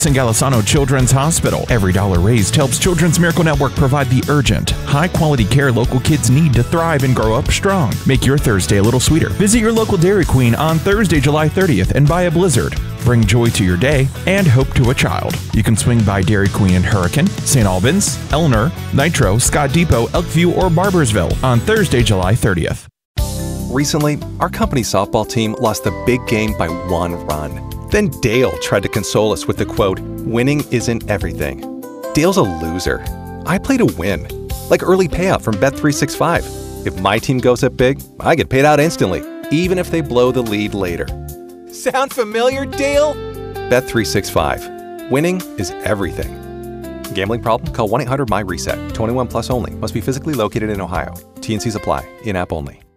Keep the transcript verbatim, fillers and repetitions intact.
and Golisano Children's Hospital. Every dollar raised helps Children's Miracle Network provide the urgent, high-quality care local kids need to thrive and grow up strong. Make your Thursday a little sweeter. Visit your local Dairy Queen on Thursday, July thirtieth and buy a Blizzard. Bring joy to your day and hope to a child. You can swing by Dairy Queen in Hurricane, Saint Albans, Elner, Nitro, Scott Depot, Elkview, or Barbersville on Thursday, July thirtieth. Recently, our company softball team lost the big game by one run. Then Dale tried to console us with the quote, "Winning isn't everything." Dale's a loser. I play to win, like early payout from Bet three sixty-five. If my team goes up big, I get paid out instantly, even if they blow the lead later. Sound familiar, Dale? Bet three sixty-five. Winning is everything. Gambling problem? Call one eight hundred M Y RESET. twenty-one plus only. Must be physically located in Ohio. T and Cs apply. In-app only.